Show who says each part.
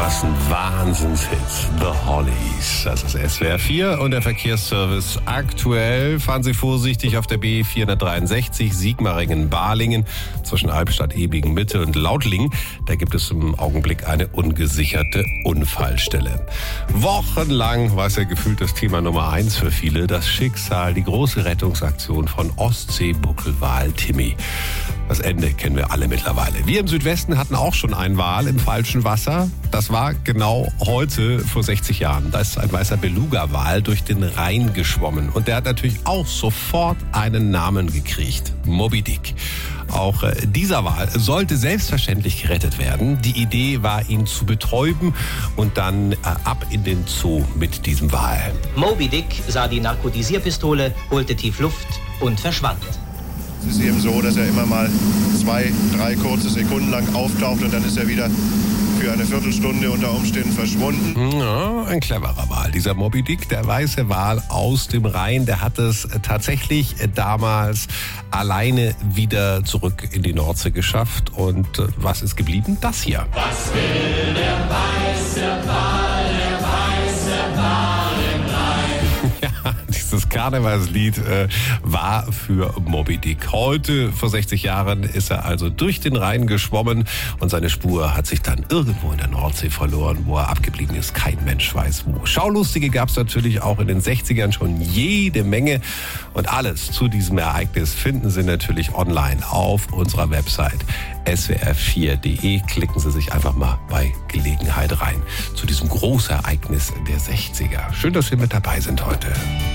Speaker 1: Was ein Wahnsinnshit. The Hollies. Das ist SWR 4 und der Verkehrsservice. Aktuell fahren Sie vorsichtig auf der B463 Sigmaringen-Balingen zwischen Albstadt, Ebingen-Mitte und Lautlingen. Da gibt es im Augenblick eine ungesicherte Unfallstelle. Wochenlang war es ja gefühlt das Thema Nummer 1 für viele. Das Schicksal, die große Rettungsaktion von Ostseebuckelwal Timmy. Das Ende kennen wir alle mittlerweile. Wir im Südwesten hatten auch schon einen Wal im falschen Wasser. Das war genau heute vor 60 Jahren. Da ist ein weißer Beluga-Wal durch den Rhein geschwommen. Und der hat natürlich auch sofort einen Namen gekriegt. Moby Dick. Auch dieser Wal sollte selbstverständlich gerettet werden. Die Idee war, ihn zu betäuben und dann ab in den Zoo mit diesem Wal.
Speaker 2: Moby Dick sah die Narkotisierpistole, holte tief Luft und verschwand.
Speaker 3: Es ist eben so, dass er immer mal 2, 3 kurze Sekunden lang auftaucht und dann ist er wieder für eine Viertelstunde unter Umständen verschwunden.
Speaker 1: Ja, ein cleverer Wal. Dieser Moby Dick, der weiße Wal aus dem Rhein, der hat es tatsächlich damals alleine wieder zurück in die Nordsee geschafft. Und was ist geblieben? Das hier.
Speaker 4: Was will der weiße Wal, der weiße Wal im Rhein?
Speaker 1: Ja, dieses Karnevalslied war für Moby Dick. Heute, vor 60 Jahren, ist er also durch den Rhein geschwommen und seine Spur hat sich dann irgendwo in der Nordsee verloren, wo er abgeblieben ist. Kein Mensch weiß wo. Schaulustige gab es natürlich auch in den 60ern schon jede Menge. Und alles zu diesem Ereignis finden Sie natürlich online auf unserer Website swr4.de. Klicken Sie sich einfach mal bei Gelegenheit rein zu diesem Großereignis der 60er. Schön, dass Sie mit dabei sind heute.